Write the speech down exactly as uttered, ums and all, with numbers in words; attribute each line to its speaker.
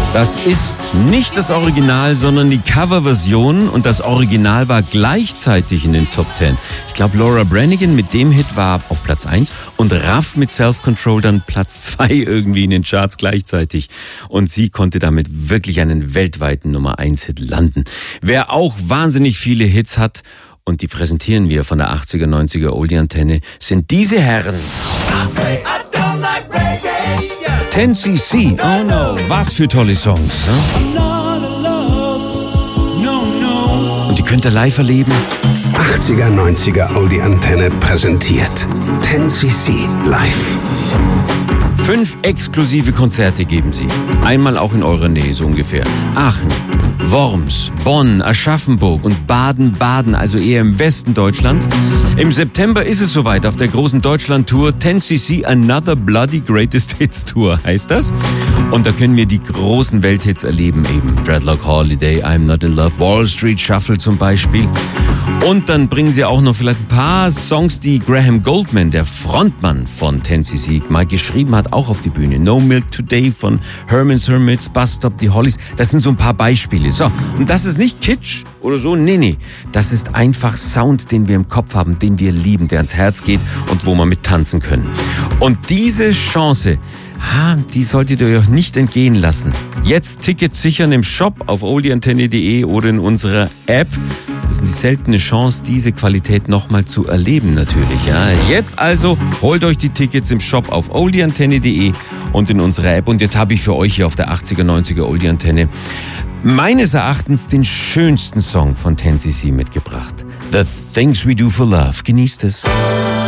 Speaker 1: Das ist nicht das Original, sondern die Coverversion und das Original war gleichzeitig in den Top Ten. Ich glaube, Laura Branigan mit dem Hit war auf Platz eins und Raff mit Self-Control dann Platz zwei irgendwie in den Charts gleichzeitig. Und sie konnte damit wirklich einen weltweiten Nummer eins Hit landen. Wer auch wahnsinnig viele Hits hat, und die präsentieren wir von der achtziger, neunziger Oldie-Antenne, sind diese Herren. ten C C, oh no, was für tolle Songs. Ne? Und die könnt ihr live erleben.
Speaker 2: achtziger, neunziger Oldie-Antenne präsentiert ten C C live.
Speaker 1: Fünf exklusive Konzerte geben sie. Einmal auch in eurer Nähe, so ungefähr. Aachen, Worms, Bonn, Aschaffenburg und Baden-Baden, also eher im Westen Deutschlands. Im September ist es soweit auf der großen Deutschland-Tour ten C C Another Bloody Greatest Hits Tour, heißt das. Und da können wir die großen Welthits erleben eben. Dreadlock Holiday, I'm Not in Love, Wall Street Shuffle zum Beispiel. Und dann bringen sie auch noch vielleicht ein paar Songs, die Graham Goldman, der Frontmann von ten C C, mal geschrieben hat, auch auf die Bühne. No Milk Today von Herman's Hermits, Bus Stop, die Hollies. Das sind so ein paar Beispiele. So, und das ist nicht Kitsch oder so, nee, nee. Das ist einfach Sound, den wir im Kopf haben, den wir lieben, der ans Herz geht und wo wir mit tanzen können. Und diese Chance, ha, die solltet ihr euch nicht entgehen lassen. Jetzt Tickets sichern im Shop auf oldieantenne punkt de oder in unserer App. Das ist die seltene Chance, diese Qualität nochmal zu erleben natürlich. Ja. Jetzt also holt euch die Tickets im Shop auf oldieantenne punkt de und in unserer App. Und jetzt habe ich für euch hier auf der achtziger, neunziger Oldie-Antenne meines Erachtens den schönsten Song von ten C C mitgebracht. The Things We Do for Love. Genießt es.